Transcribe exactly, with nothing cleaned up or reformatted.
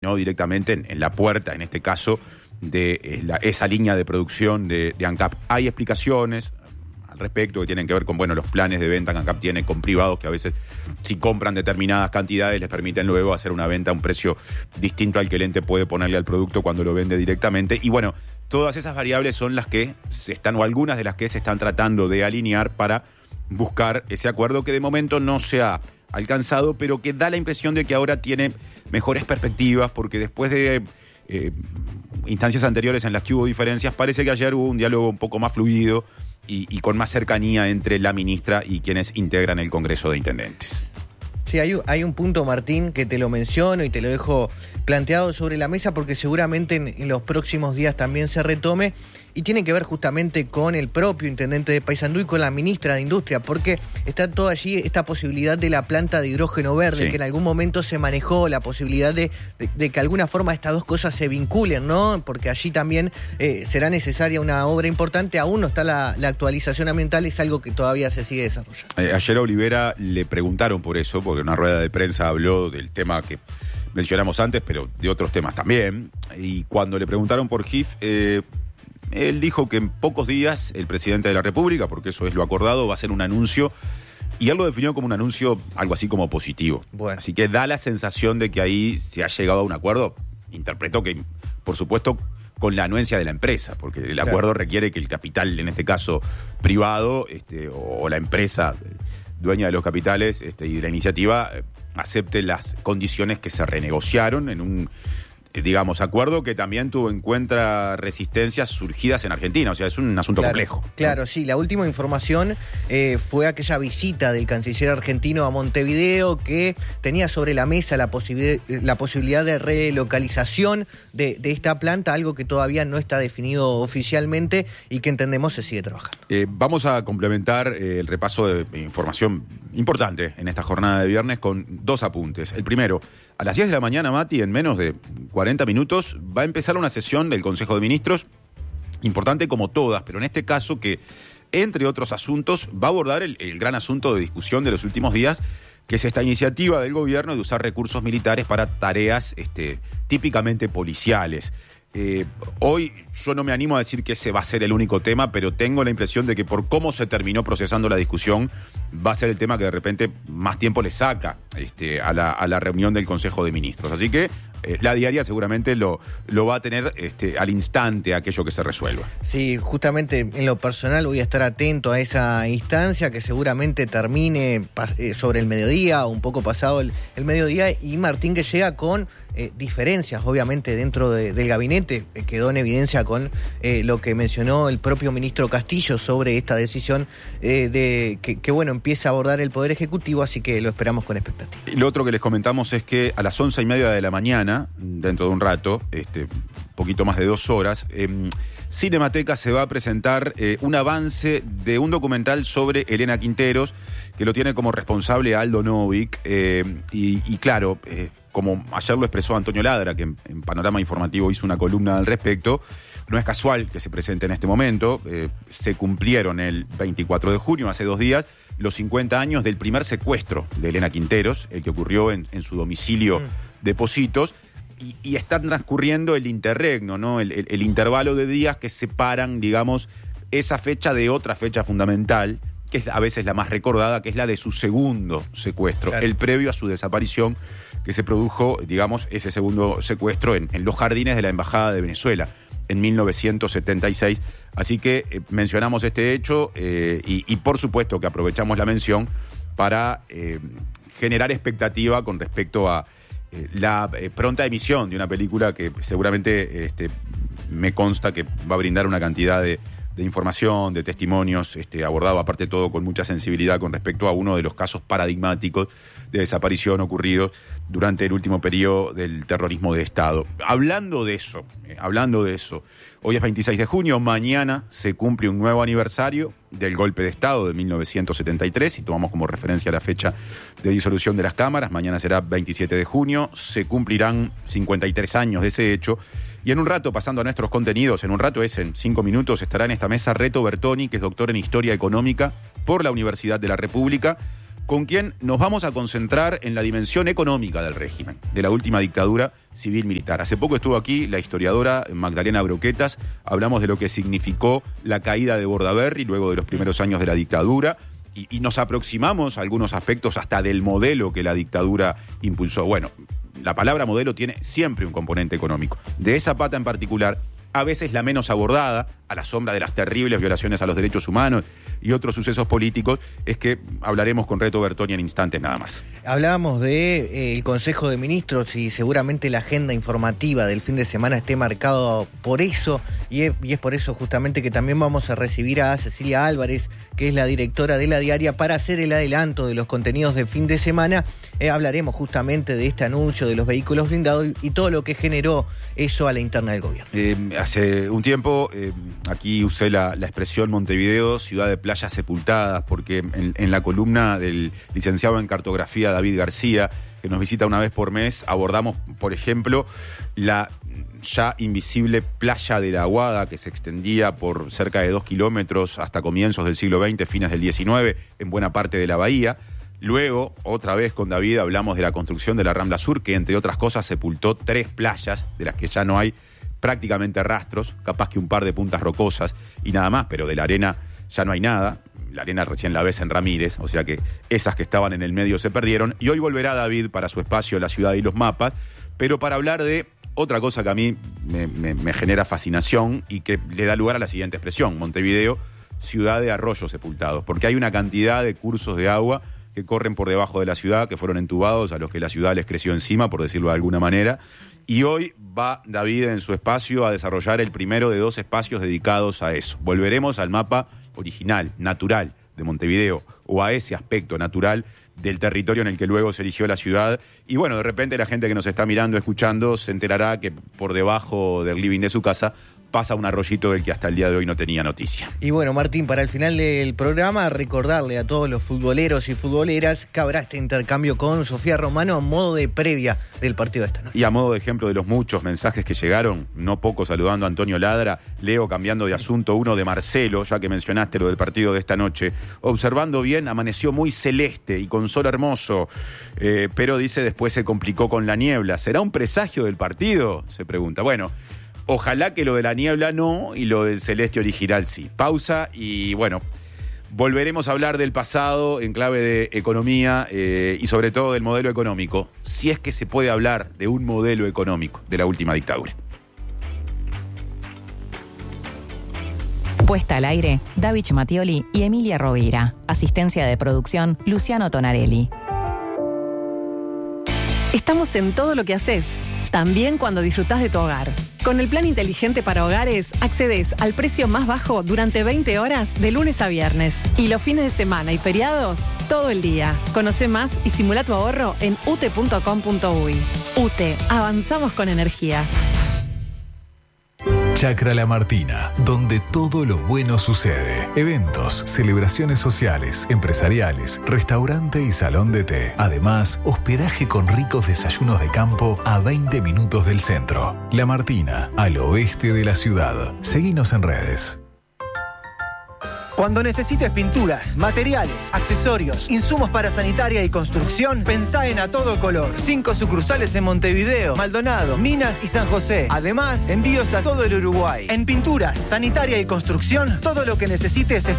no directamente en, en la puerta, en este caso, de eh, la, esa línea de producción de, de ANCAP. Hay explicaciones al respecto que tienen que ver con, bueno, los planes de venta que ANCAP tiene con privados, que a veces, si compran determinadas cantidades, les permiten luego hacer una venta a un precio distinto al que el ente puede ponerle al producto cuando lo vende directamente. Y bueno, todas esas variables son las que se están, o algunas de las que se están tratando de alinear para buscar ese acuerdo que de momento no se ha alcanzado, pero que da la impresión de que ahora tiene mejores perspectivas, porque después de eh, instancias anteriores en las que hubo diferencias, parece que ayer hubo un diálogo un poco más fluido y, y con más cercanía entre la ministra y quienes integran el Congreso de Intendentes. Sí, hay, hay un punto, Martín, que te lo menciono y te lo dejo planteado sobre la mesa porque seguramente en, en los próximos días también se retome, y tiene que ver justamente con el propio intendente de Paysandú y con la ministra de Industria, porque está todo allí esta posibilidad de la planta de hidrógeno verde, sí, que en algún momento se manejó la posibilidad de, de, de que alguna forma estas dos cosas se vinculen, ¿no? Porque allí también eh, será necesaria una obra importante, aún no está la, la actualización ambiental, es algo que todavía se sigue desarrollando. Eh, ayer a Olivera le preguntaron por eso, porque en una rueda de prensa habló del tema que mencionamos antes, pero de otros temas también, y cuando le preguntaron por G I F, eh, él dijo que en pocos días el presidente de la República, porque eso es lo acordado, va a hacer un anuncio, y él lo definió como un anuncio algo así como positivo. Bueno. Así que da la sensación de que ahí se ha llegado a un acuerdo. Interpreto que, por supuesto, con la anuencia de la empresa, porque el claro. acuerdo requiere que el capital, en este caso privado, este, o la empresa dueña de los capitales este, y de la iniciativa, acepte las condiciones que se renegociaron en un, digamos, acuerdo que también tuvo en cuenta resistencias surgidas en Argentina. O sea, es un asunto claro, complejo. Claro, ¿no? Sí. La última información eh, fue aquella visita del canciller argentino a Montevideo, que tenía sobre la mesa la, posibil- la posibilidad de relocalización de, de esta planta, algo que todavía no está definido oficialmente y que entendemos se sigue trabajando. Eh, vamos a complementar eh, el repaso de información importante en esta jornada de viernes con dos apuntes. El primero, a las diez de la mañana, Mati, en menos de cuarenta minutos, va a empezar una sesión del Consejo de Ministros, importante como todas, pero en este caso que, entre otros asuntos, va a abordar el, el gran asunto de discusión de los últimos días, que es esta iniciativa del gobierno de usar recursos militares para tareas este, típicamente policiales. Eh, hoy yo no me animo a decir que ese va a ser el único tema, pero tengo la impresión de que por cómo se terminó procesando la discusión, va a ser el tema que de repente más tiempo le saca este, a, la, a la reunión del Consejo de Ministros. Así que eh, la diaria seguramente lo, lo va a tener este, al instante aquello que se resuelva. Sí, justamente en lo personal voy a estar atento a esa instancia que seguramente termine eh, sobre el mediodía o un poco pasado el, el mediodía, y Martín, que llega con eh, diferencias obviamente dentro de, del gabinete. Eh, quedó en evidencia con eh, lo que mencionó el propio ministro Castillo sobre esta decisión eh, de que, que bueno, empieza a abordar el Poder Ejecutivo, así que lo esperamos con expectativa. Y lo otro que les comentamos es que a las once y media de la mañana, dentro de un rato, este, poquito más de dos horas, eh, Cinemateca se va a presentar eh, un avance de un documental sobre Elena Quinteros, que lo tiene como responsable Aldo Novik, eh, y, y claro, eh, como ayer lo expresó Antonio Ladra, que en, en Panorama Informativo hizo una columna al respecto, no es casual que se presente en este momento. Eh, se cumplieron el veinticuatro de junio, hace dos días, los cincuenta años del primer secuestro de Elena Quinteros, el que ocurrió en, en su domicilio mm. de Positos, y, y está transcurriendo el interregno, ¿no? El, el, el intervalo de días que separan, digamos, esa fecha de otra fecha fundamental, que es a veces la más recordada, que es la de su segundo secuestro, claro. el previo a su desaparición, que se produjo, digamos, ese segundo secuestro en, en los jardines de la Embajada de Venezuela en mil novecientos setenta y seis. Así que eh, mencionamos este hecho eh, y, y por supuesto que aprovechamos la mención para eh, generar expectativa con respecto a eh, la eh, pronta emisión de una película que seguramente este, me consta que va a brindar una cantidad de, de información, de testimonios, este, abordado aparte de todo con mucha sensibilidad con respecto a uno de los casos paradigmáticos de desaparición ocurridos durante el último periodo del terrorismo de Estado. Hablando de eso, eh, hablando de eso, hoy es veintiséis de junio, mañana se cumple un nuevo aniversario del golpe de Estado de mil novecientos setenta y tres, y tomamos como referencia la fecha de disolución de las cámaras. Mañana será veintisiete de junio, se cumplirán cincuenta y tres años de ese hecho. Y en un rato, pasando a nuestros contenidos, en un rato es en cinco minutos, estará en esta mesa Reto Bertoni, que es doctor en Historia Económica por la Universidad de la República, con quien nos vamos a concentrar en la dimensión económica del régimen, de la última dictadura civil-militar. Hace poco estuvo aquí la historiadora Magdalena Broquetas, hablamos de lo que significó la caída de Bordaberry luego de los primeros años de la dictadura, y, y nos aproximamos a algunos aspectos hasta del modelo que la dictadura impulsó. Bueno, la palabra modelo tiene siempre un componente económico. De esa pata en particular, a veces la menos abordada, a la sombra de las terribles violaciones a los derechos humanos y otros sucesos políticos, es que hablaremos con Reto Bertoni en instantes nada más. Hablábamos del de, eh, Consejo de Ministros y seguramente la agenda informativa del fin de semana esté marcado por eso, y es, y es por eso justamente que también vamos a recibir a Cecilia Álvarez, que es la directora de La Diaria, para hacer el adelanto de los contenidos del fin de semana. Eh, hablaremos justamente de este anuncio de los vehículos blindados y, y todo lo que generó eso a la interna del gobierno. Eh, hace un tiempo, eh, aquí usé la, la expresión Montevideo, ciudad de playas sepultadas, porque en, en la columna del licenciado en cartografía David García, que nos visita una vez por mes, abordamos, por ejemplo, la ya invisible playa de la Aguada, que se extendía por cerca de dos kilómetros hasta comienzos del siglo veinte, fines del diecinueve, en buena parte de la bahía. Luego, otra vez con David, hablamos de la construcción de la Rambla Sur, que entre otras cosas sepultó tres playas, de las que ya no hay prácticamente rastros, capaz que un par de puntas rocosas y nada más, pero de la arena ya no hay nada. La arena recién la ves en Ramírez, o sea que esas que estaban en el medio se perdieron. Y hoy volverá David para su espacio La Ciudad y los Mapas, pero para hablar de otra cosa que a mí me, me, me genera fascinación y que le da lugar a la siguiente expresión: Montevideo, ciudad de arroyos sepultados, porque hay una cantidad de cursos de agua que corren por debajo de la ciudad, que fueron entubados, a los que la ciudad les creció encima, por decirlo de alguna manera. Y hoy va David en su espacio a desarrollar el primero de dos espacios dedicados a eso. Volveremos al mapa original, natural de Montevideo, o a ese aspecto natural del territorio en el que luego se erigió la ciudad. Y bueno, de repente la gente que nos está mirando, escuchando, se enterará que por debajo del living de su casa pasa un arroyito del que hasta el día de hoy no tenía noticia. Y bueno, Martín, para el final del programa, recordarle a todos los futboleros y futboleras que habrá este intercambio con Sofía Romano a modo de previa del partido de esta noche. Y a modo de ejemplo de los muchos mensajes que llegaron, no poco saludando a Antonio Ladra, leo cambiando de asunto uno de Marcelo, ya que mencionaste lo del partido de esta noche. Observando bien, amaneció muy celeste y con sol hermoso, eh, pero dice después se complicó con la niebla. ¿Será un presagio del partido?, se pregunta. Bueno, ojalá que lo de la niebla no y lo del celeste original sí. Pausa y bueno, volveremos a hablar del pasado en clave de economía eh, y sobre todo del modelo económico, si es que se puede hablar de un modelo económico de la última dictadura. Puesta al aire, David Mattioli y Emilia Rovira. Asistencia de producción, Luciano Tonarelli. Estamos en todo lo que haces, también cuando disfrutás de tu hogar. Con el plan inteligente para hogares, accedes al precio más bajo durante veinte horas de lunes a viernes. Y los fines de semana y feriados, todo el día. Conoce más y simula tu ahorro en u t punto com punto u y. UTE, avanzamos con energía. Chacra La Martina, donde todo lo bueno sucede. Eventos, celebraciones sociales, empresariales, restaurante y salón de té. Además, hospedaje con ricos desayunos de campo a veinte minutos del centro. La Martina, al oeste de la ciudad. Seguinos en redes. Cuando necesites pinturas, materiales, accesorios, insumos para sanitaria y construcción, pensá en A Todo Color. Cinco sucursales en Montevideo, Maldonado, Minas y San José. Además, envíos a todo el Uruguay. En pinturas, sanitaria y construcción, todo lo que necesites está